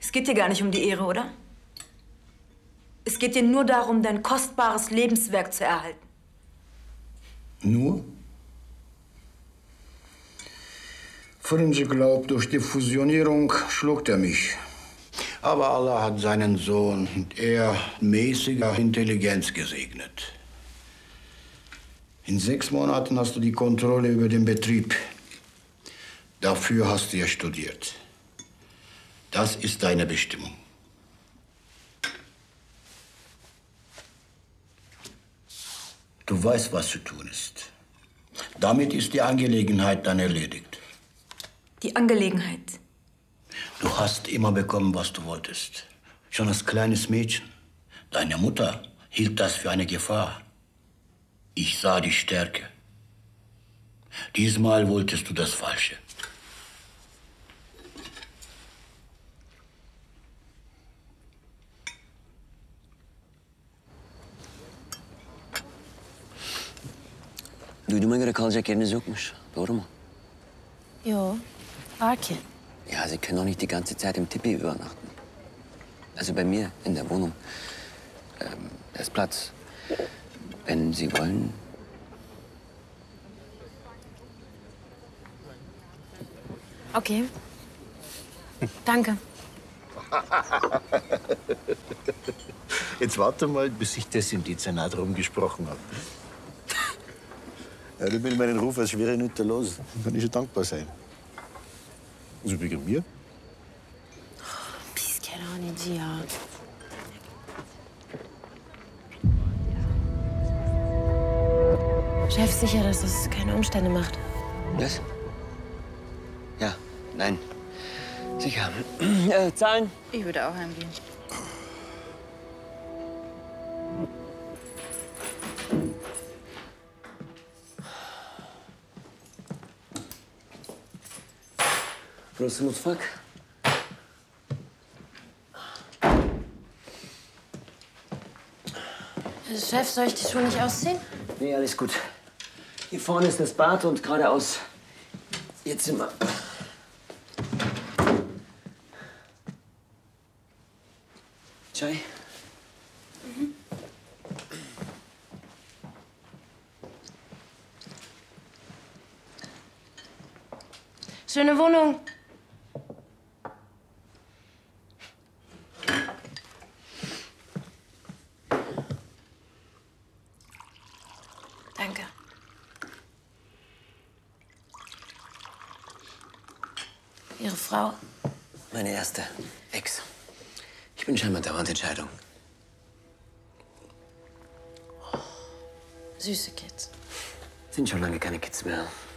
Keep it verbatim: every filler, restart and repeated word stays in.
Es geht dir gar nicht um die Ehre, oder? Es geht dir nur darum, dein kostbares Lebenswerk zu erhalten. Nur? Fringe glaubt, durch die Fusionierung schluckt er mich. Aber Allah hat seinen Sohn mit eher mäßiger Intelligenz gesegnet. In sechs Monaten hast du die Kontrolle über den Betrieb. Dafür hast du ja studiert. Das ist deine Bestimmung. Du weißt, was zu tun ist. Damit ist die Angelegenheit dann erledigt. Die Angelegenheit? Du hast immer bekommen, was du wolltest. Schon als kleines Mädchen. Deine Mutter hielt das für eine Gefahr. Ich sah die Stärke. Diesmal wolltest du das Falsche. Duyduğuma göre kalacak yeriniz yokmuş. Doğru mu? Jo, var ki. Ja, Sie können doch nicht die ganze Zeit im Tipi übernachten. Also bei mir in der Wohnung. Ähm, da ist Platz. Wenn Sie wollen. Okay. Danke. Jetzt warte mal, bis ich das im Dezernat rumgesprochen habe. Ja, du bin meinen Ruf als schwere Nütter los. Dann kann ich schon dankbar sein. Also wegen mir? Pis kerhaneci ya. Chef, sicher, dass das keine Umstände macht. Was? Ja, nein. Sicher. Äh, zahlen? Ich würde auch heimgehen. Burası mutfak. Chef, soll ich die Schuhe nicht ausziehen? Nee, alles gut. Hier vorne ist das Bad und geradeaus Ihr Zimmer. Chai? Mhm. Schöne Wohnung. Danke. Ihre Frau? Meine erste Ex. Ich bin scheinbar dauernd Entscheidung. Süße Kids. Sind schon lange keine Kids mehr.